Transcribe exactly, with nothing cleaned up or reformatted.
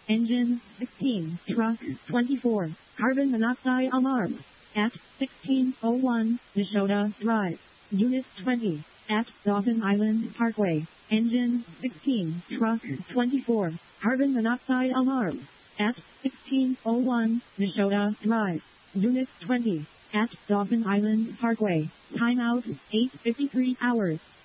Engine sixteen. Truck twenty-four. Carbon monoxide alarm. At sixteen oh one Nashotah Drive. Unit twenty. At Dawson Island Parkway. Engine sixteen. Truck twenty-four. Carbon monoxide alarm. At sixteen oh one Nashotah Drive. Unit twenty. At Dawson Island Parkway. Timeout eight fifty-three hours.